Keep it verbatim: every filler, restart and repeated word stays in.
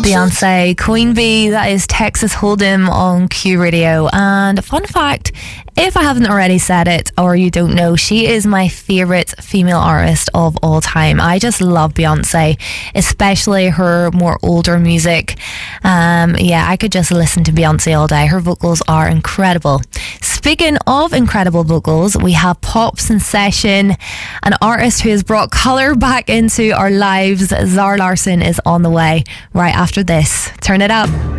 Beyonce, Queen Bee, that is Texas Hold'em on Q Radio. And fun fact, if I haven't already said it or you don't know, she is my favourite female artist of all time. I just love Beyonce, especially her more older music. Um, yeah, I could just listen to Beyonce all day. Her vocals are incredible. Speaking of incredible vocals, we have Pop Sensation, an artist who has brought colour back into our lives. Zara Larsson is on the way right after this. Turn it up.